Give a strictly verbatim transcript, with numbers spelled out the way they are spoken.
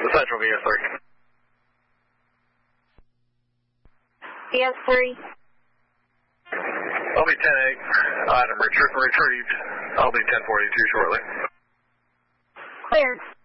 Central V S three. V S three. I'll be ten eight. Item retrie- retrieved. I'll be ten forty-two shortly. Cleared.